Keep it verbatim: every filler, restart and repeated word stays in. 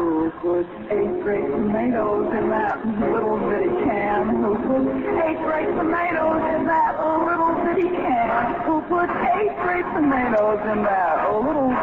Who put eight great tomatoes in that little bitty can? Who put eight great tomatoes in that little bitty can? Who put eight great tomatoes in that little